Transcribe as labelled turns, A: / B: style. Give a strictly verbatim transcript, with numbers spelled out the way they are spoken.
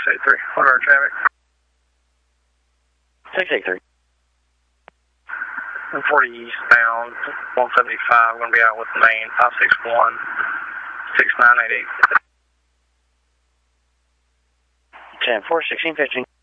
A: eight three. What are our traffic?
B: six eight three.
A: one forty eastbound, one seventy-five. Going to be out with main five six one, six nine eight eight.
B: ten four, sixteen fifteen.